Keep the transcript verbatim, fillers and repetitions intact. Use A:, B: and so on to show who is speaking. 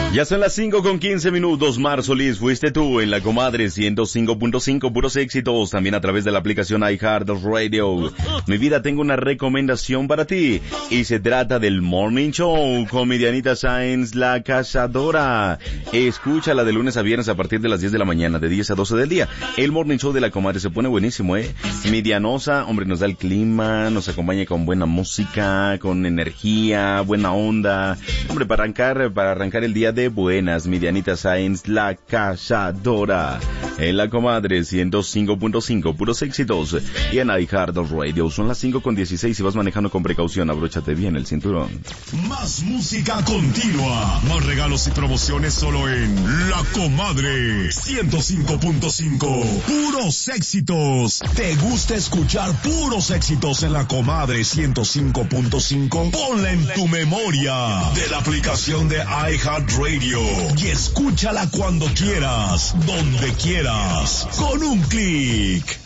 A: Ya son las cinco con quince minutos. Mar Solís, fuiste tú en La Comadre ciento cinco punto cinco, puros éxitos. También a través de la aplicación iHeartRadio. Mi vida, tengo una recomendación para ti. Y se trata del Morning Show con mi Dianita Sáenz, la cazadora. Escúchala de lunes a viernes a partir de las diez de la mañana, de diez a doce del día. El Morning Show de La Comadre se pone buenísimo, ¿eh? Mi Dianosa, hombre, nos da el clima, nos acompaña con buena música, con energía, buena onda. Hombre, para arrancar, para arrancar el día de buenas, mi Dianita Sáenz, la cazadora. En La Comadre ciento cinco punto cinco, puros éxitos. Y en iHeartRadio son las cinco con dieciséis. Si vas manejando con precaución, abróchate bien el cinturón.
B: Más música continua, más regalos y promociones solo en La Comadre ciento cinco punto cinco. Puros éxitos. ¿Te gusta escuchar puros éxitos en La Comadre ciento cinco punto cinco? Ponla en tu memoria de la aplicación de iHeartRadio y escúchala cuando quieras, donde quieras, con un clic.